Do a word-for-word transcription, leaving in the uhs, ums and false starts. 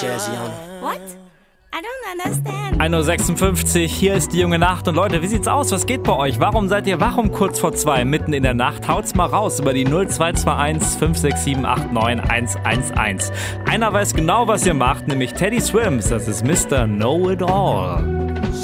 jazzy on 'em. What? I don't understand. ein Uhr sechsundfünfzig, hier ist die junge Nacht. Und Leute, wie sieht's aus? Was geht bei euch? Warum seid ihr wach um kurz vor zwei, mitten in der Nacht? Haut's mal raus über die null zwei zwei eins fünf sechs sieben acht neun eins eins eins. Einer weiß genau, was ihr macht, nämlich Teddy Swims. Das ist Mister Know-It-All.